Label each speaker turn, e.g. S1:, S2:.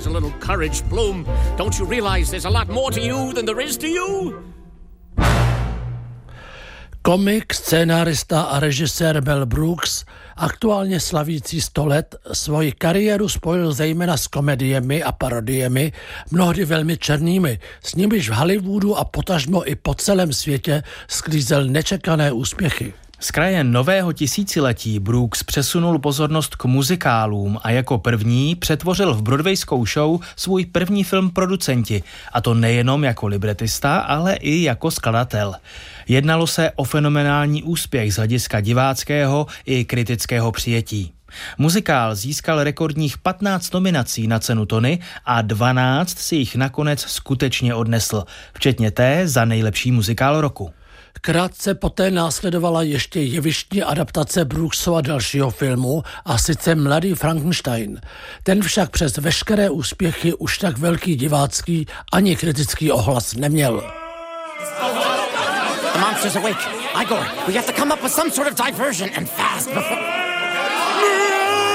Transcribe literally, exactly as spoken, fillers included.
S1: there's a little courage, Bloom. Don't you realize there's a lot more to you than there is to you?
S2: Komik, scénárista a režisér Mel Brooks, aktuálně slavící sto let, svoji kariéru spojil zejména s komediemi a parodiemi, mnohdy velmi černými, s nimiž v Hollywoodu a potažmo i po celém světě sklízel nečekané úspěchy.
S3: Z kraje nového tisíciletí Brooks přesunul pozornost k muzikálům a jako první přetvořil v broadwayskou show svůj první film Producenti, a to nejenom jako libretista, ale i jako skladatel. Jednalo se o fenomenální úspěch z hlediska diváckého i kritického přijetí. Muzikál získal rekordních patnáct nominací na cenu Tony a dvanáct si jich nakonec skutečně odnesl, včetně té za nejlepší muzikál roku.
S2: Krátce poté následovala ještě jevištní adaptace Brooksova dalšího filmu, a sice Mladý Frankenstein. Ten však přes veškeré úspěchy už tak velký divácký ani kritický ohlas neměl.
S4: The monster's awake. Igor, we have to come up with some sort of diversion and fast before...